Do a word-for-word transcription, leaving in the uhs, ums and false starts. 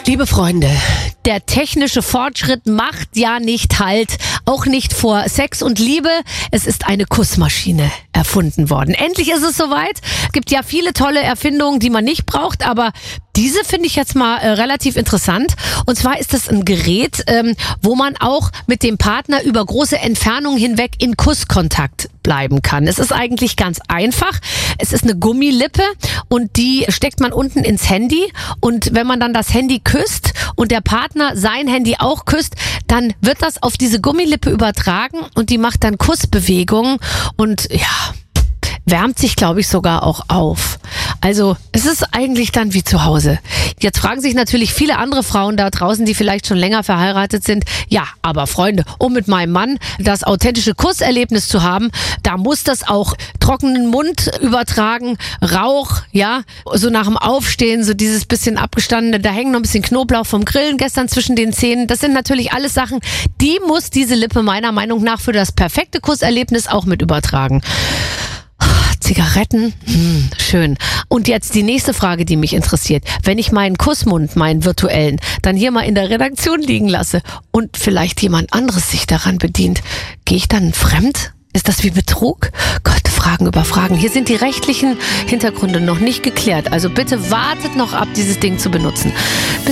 Liebe Freunde, der technische Fortschritt macht ja nicht Halt, auch nicht vor Sex und Liebe. Es ist eine Kussmaschine erfunden worden. Endlich ist es soweit. Es gibt ja viele tolle Erfindungen, die man nicht braucht, aber diese finde ich jetzt mal äh, relativ interessant. Und zwar ist das ein Gerät, ähm, wo man auch mit dem Partner über große Entfernungen hinweg in Kusskontakt bleiben kann. Es ist eigentlich ganz einfach. Es ist eine Gummilippe und die steckt man unten ins Handy. Und wenn man dann das Handy küsst und der Partner sein Handy auch küsst, dann wird das auf diese Gummilippe übertragen und die macht dann Kussbewegungen und ja, wärmt sich, glaube ich, sogar auch auf. Also es ist eigentlich dann wie zu Hause. Jetzt fragen sich natürlich viele andere Frauen da draußen, die vielleicht schon länger verheiratet sind, ja, aber Freunde, um mit meinem Mann das authentische Kusserlebnis zu haben, da muss das auch trockenen Mund übertragen, Rauch, ja, so nach dem Aufstehen, so dieses bisschen abgestandene, da hängen noch ein bisschen Knoblauch vom Grillen gestern zwischen den Zähnen. Das sind natürlich alles Sachen, die muss diese Lippe meiner Meinung nach für das perfekte Kusserlebnis auch mit übertragen. Zigaretten, hm, schön. Und jetzt die nächste Frage, die mich interessiert. Wenn ich meinen Kussmund, meinen virtuellen, dann hier mal in der Redaktion liegen lasse und vielleicht jemand anderes sich daran bedient, gehe ich dann fremd? Ist das wie Betrug? Gott, Fragen über Fragen. Hier sind die rechtlichen Hintergründe noch nicht geklärt. Also bitte wartet noch ab, dieses Ding zu benutzen.